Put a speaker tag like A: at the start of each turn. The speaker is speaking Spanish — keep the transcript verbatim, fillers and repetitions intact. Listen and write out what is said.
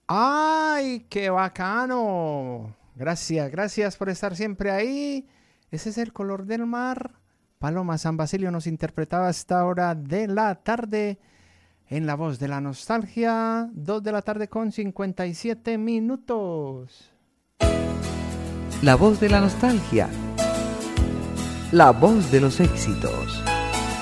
A: ¡Ay, qué bacano! Gracias, gracias por estar siempre ahí. Ese es El Color del Mar. Paloma San Basilio nos interpretaba a esta hora de la tarde en La Voz de la Nostalgia. Dos de la tarde con cincuenta y siete minutos.
B: La Voz de la Nostalgia. La voz de los éxitos.